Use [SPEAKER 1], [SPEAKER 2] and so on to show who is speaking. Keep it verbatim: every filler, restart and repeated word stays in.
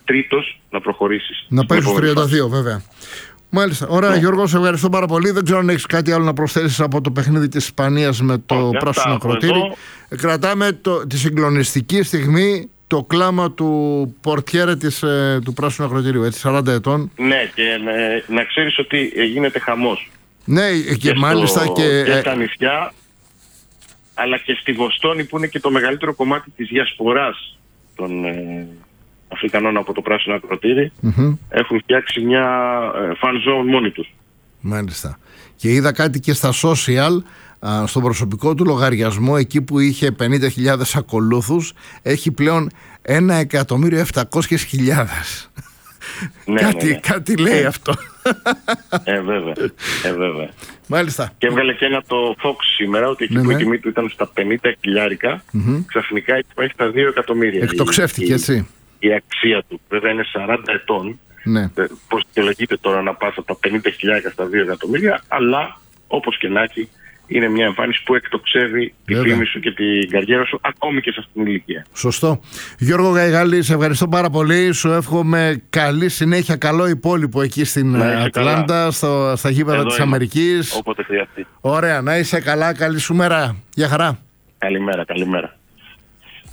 [SPEAKER 1] τρίτος να προχωρήσεις.
[SPEAKER 2] Να πάει στους τριάντα δύο, βέβαια. Μάλιστα. Ωραία, yeah. Γιώργο, σε ευχαριστώ πάρα πολύ. Δεν ξέρω αν έχεις κάτι άλλο να προσθέσεις από το παιχνίδι της Ισπανίας με το oh, πράσινο ακροτήρι. Κρατάμε το, τη συγκλονιστική στιγμή, το κλάμα του πορτιέρε της, ε, του πράσινου ακροτηρίου, έτσι, σαράντα ετών.
[SPEAKER 1] Ναι, και ε, να ξέρεις ότι ε, γίνεται χαμός.
[SPEAKER 2] Ναι, και, και μάλιστα
[SPEAKER 1] στο,
[SPEAKER 2] και...
[SPEAKER 1] και στα νησιά, αλλά και στη Βοστόνη που είναι και το μεγαλύτερο κομμάτι της διασποράς των ε, Αφρικανών από το πράσινο ακροτήρι, mm-hmm. έχουν φτιάξει μια ε, fan zone μόνοι τους.
[SPEAKER 2] Μάλιστα. Και είδα κάτι και στα social, α, στον προσωπικό του λογαριασμό, εκεί που είχε πενήντα χιλιάδες ακολούθους, έχει πλέον ένα εκατομμύριο επτακόσιες χιλιάδες.
[SPEAKER 1] Ναι,
[SPEAKER 2] κάτι,
[SPEAKER 1] ναι, ναι.
[SPEAKER 2] κάτι λέει αυτό.
[SPEAKER 1] Ε, βέβαια. Ε, βέβαια.
[SPEAKER 2] Μάλιστα.
[SPEAKER 1] Και έβγαλε και ένα το Fox σήμερα, ότι εκεί ναι, που η τιμή του ήταν στα πενήντα χιλιάρικα, mm-hmm. ξαφνικά έχει στα δύο εκατομμύρια.
[SPEAKER 2] Εκτοξεύτηκε, έτσι.
[SPEAKER 1] Η αξία του. Βέβαια είναι σαράντα ετών.
[SPEAKER 2] Ναι.
[SPEAKER 1] Πώς δικαιολογείται τώρα να πας από τα πενήντα χιλιάρικα στα δύο εκατομμύρια, αλλά όπως και να έχει, είναι μια εμφάνιση που εκτοξεύει τη φήμη σου και την καριέρα σου, ακόμη και σε αυτήν την ηλικία.
[SPEAKER 2] Σωστό. Γιώργο Γαϊγάλη, σε ευχαριστώ πάρα πολύ. Σου εύχομαι καλή συνέχεια, καλό υπόλοιπο εκεί στην ναι, Ατλάντα, στο, στα γήπεδα της Αμερικής.
[SPEAKER 1] Όποτε χρειαστεί.
[SPEAKER 2] Ωραία, να είσαι καλά, καλή σου μέρα. Γεια χαρά.
[SPEAKER 1] Καλημέρα, καλημέρα.